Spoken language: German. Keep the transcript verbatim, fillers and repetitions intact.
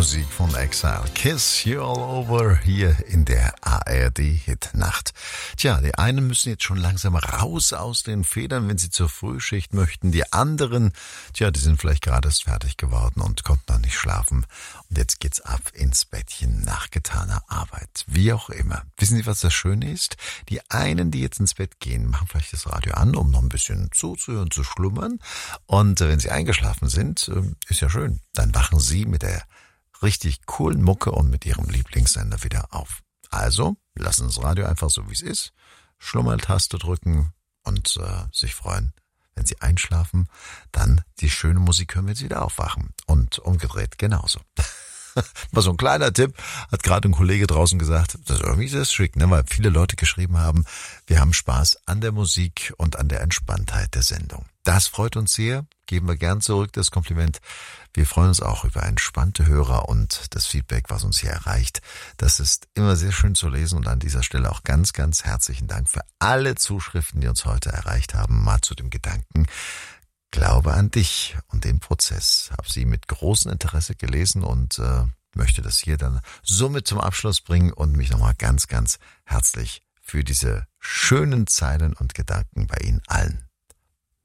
Musik von Exile. Kiss You All Over hier in der A R D-Hit-Nacht. Tja, die einen müssen jetzt schon langsam raus aus den Federn, wenn sie zur Frühschicht möchten. Die anderen, tja, die sind vielleicht gerade erst fertig geworden und konnten noch nicht schlafen. Und jetzt geht's ab ins Bettchen nach getaner Arbeit. Wie auch immer. Wissen Sie, was das Schöne ist? Die einen, die jetzt ins Bett gehen, machen vielleicht das Radio an, um noch ein bisschen zuzuhören, zu schlummern. Und wenn sie eingeschlafen sind, ist ja schön. Dann wachen sie mit der richtig coolen Mucke und mit ihrem Lieblingssender wieder auf. Also, lassen Sie das Radio einfach so, wie es ist. Schlummertaste drücken und äh, sich freuen, wenn Sie einschlafen. Dann die schöne Musik hören, wenn Sie wieder aufwachen. Und umgedreht genauso. Mal so ein kleiner Tipp, hat gerade ein Kollege draußen gesagt, das ist irgendwie sehr schick, ne? Weil viele Leute geschrieben haben, wir haben Spaß an der Musik und an der Entspanntheit der Sendung. Das freut uns sehr, geben wir gern zurück das Kompliment. Wir freuen uns auch über entspannte Hörer und das Feedback, was uns hier erreicht. Das ist immer sehr schön zu lesen und an dieser Stelle auch ganz, ganz herzlichen Dank für alle Zuschriften, die uns heute erreicht haben. Mal zu dem Gedanken, Glaube an dich und den Prozess. Habe sie mit großem Interesse gelesen und äh, möchte das hier dann somit zum Abschluss bringen und mich nochmal ganz, ganz herzlich für diese schönen Zeilen und Gedanken bei Ihnen allen